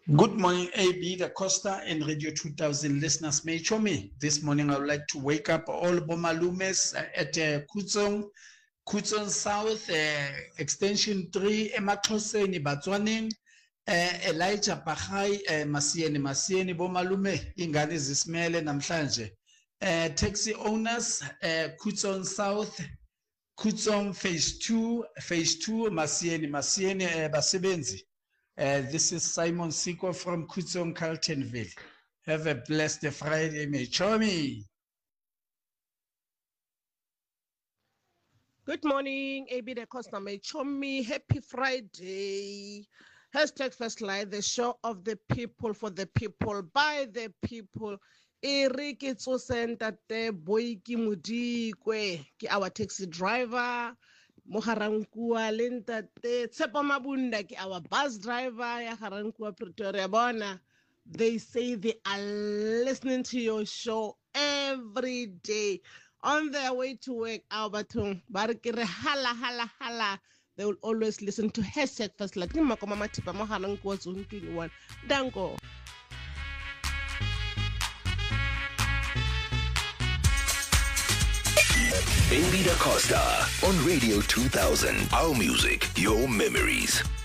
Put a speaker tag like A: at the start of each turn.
A: Good morning, AB Da Costa and Radio 2000 listeners. May show me this morning. I would like to wake up all Bomalumes at Kutzon South, Extension 3, Emaxhoseni, Batswaning, Elijah Pahai, Masieni, Bomalume, Ingani Zismele, Namhlanje. Taxi owners, Kutzon South, Kutzon Phase 2, Masieni, Basebenzi. This is Simon Siko from Kutzon, Carltonville. Have a blessed Friday, may Chomi.
B: Good morning, AB Da Costa, may Chomi. Happy Friday. Hashtag First Light, the show of the people, for the people, by the people. Eric Center, Boiki Mudikwe, our taxi driver. Moharankua Lintate Tsepo Mabunda, our bus driver, ya Harankua Pretoria Bona. They say they are listening to your show every day on their way to work. Alberton, Barikire hala. They will always listen to hashtag First Latin Makomama Tipa Moharankua Zone 21. Dango.
C: AB Da Costa on Radio 2000. Our music, your memories.